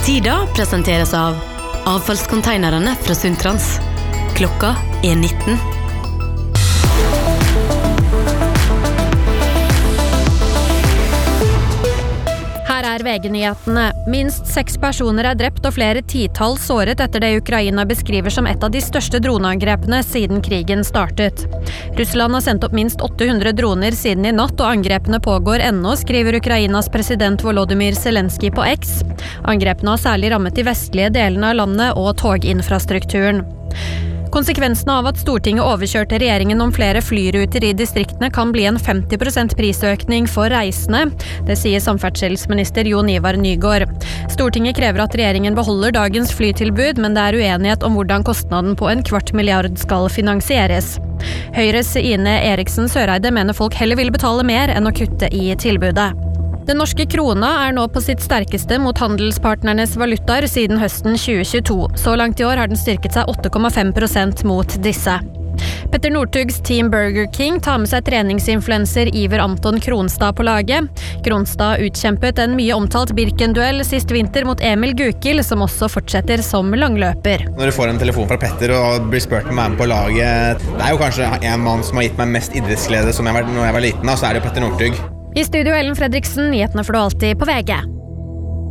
Sida presenteres av avfallskonteinerne fra Sundtrans. Klokka 19. Her VG-nyhetene. Minst 6 personer drept og flere titalls såret etter det Ukraina beskriver som et av de største droneangrepene siden krigen startet. Russland har sendt opp minst 800 droner siden i natt, og angrepene pågår ennå, skriver Ukrainas president Volodymyr Zelensky på X. Angrepene har særlig rammet de vestlige delene av landet og toginfrastrukturen. Konsekvensene av at Stortinget overkjørte regjeringen om flere flyruter i distriktene kan bli en 50% prisøkning for reisende. Det sier samferdselsminister Jon Ivar Nygård. Stortinget krever at regjeringen beholder dagens flytilbud, men det er uenighet om hvordan kostnaden på 250 milliarder skal finansieres. Høyres Ine Eriksen Søreide mener folk heller vil betale mer enn å kutte i tilbudet. Den norske krona er nå på sitt sterkeste mot handelspartnernes valutaer siden høsten 2022. Så langt i år har den styrket seg 8,5% mot disse. Petter Northugs Team Burger King tar med seg treningsinfluencer Iver Anton Kronstad på laget. Kronstad utkjempet en mye omtalt Birken-duell sist vinter mot Emil Gukild, som også fortsetter som langløper. Når du får en telefon fra Petter og blir spurt om å være med på laget, det er jo kanskje en mann som har gitt meg mest idrettsglede når jeg var liten, så er det Petter Northug. I studio Ellen Fredriksen, nyhetene får du alltid på VG.